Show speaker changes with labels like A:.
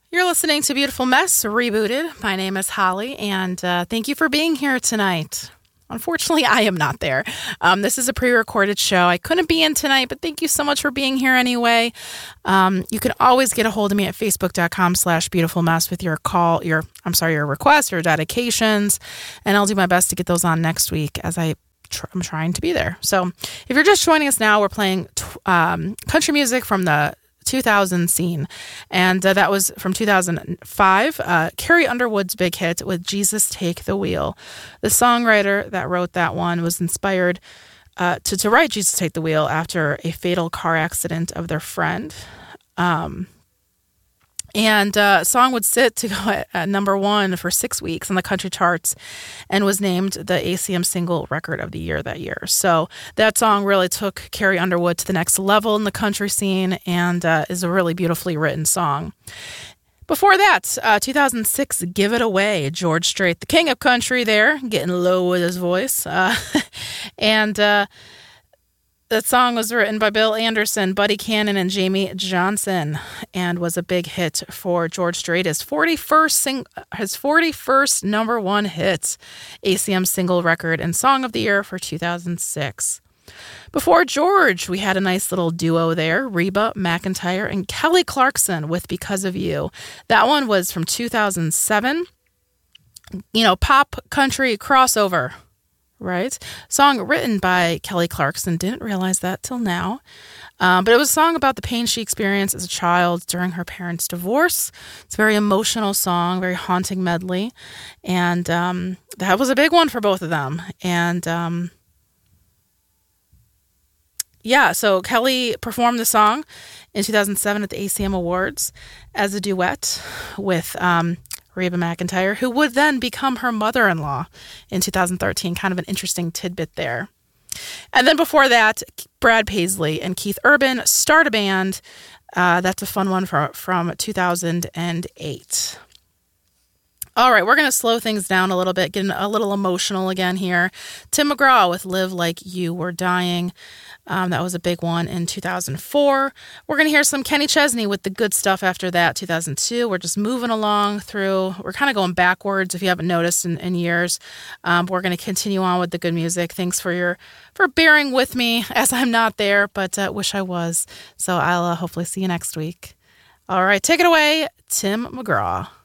A: You're listening to Beautiful Mess Rebooted. My name is Holly, and thank you for being here tonight. Unfortunately, I am not there. This is a pre-recorded show. I couldn't be in tonight, but thank you so much for being here anyway. You can always get a hold of me at facebook.com/beautifulmess with your requests or dedications, and I'll do my best to get those on next week as I'm trying to be there. So if you're just joining us now, we're playing country music from the 2000 scene, and that was from 2005, Carrie Underwood's big hit with Jesus Take the Wheel. The songwriter that wrote that one was inspired to write Jesus Take the Wheel after a fatal car accident of their friend. And song would sit to go at number one for 6 weeks on the country charts and was named the ACM Single Record of the Year that year. So that song really took Carrie Underwood to the next level in the country scene and is a really beautifully written song. Before that, 2006, Give It Away, George Strait, the king of country there, getting low with his voice. That song was written by Bill Anderson, Buddy Cannon, and Jamie Johnson, and was a big hit for George Strait, his 41st number one hit, ACM Single Record and Song of the Year for 2006. Before George, we had a nice little duo there, Reba McEntire and Kelly Clarkson with Because of You. That one was from 2007. Pop country crossover. Right? Song written by Kelly Clarkson. Didn't realize that till now. But it was a song about the pain she experienced as a child during her parents' divorce. It's a very emotional song, very haunting medley. And that was a big one for both of them. And so Kelly performed the song in 2007 at the ACM Awards as a duet with Reba McEntire, who would then become her mother-in-law in 2013. Kind of an interesting tidbit there. And then before that, Brad Paisley and Keith Urban start a band. That's a fun one from 2008. All right, we're going to slow things down a little bit, getting a little emotional again here. Tim McGraw with Live Like You Were Dying. That was a big one in 2004. We're going to hear some Kenny Chesney with The Good Stuff after that, 2002. We're just moving along through. We're kind of going backwards if you haven't noticed in years. We're going to continue on with the good music. Thanks for bearing with me as I'm not there, but wish I was. So I'll hopefully see you next week. All right, take it away, Tim McGraw.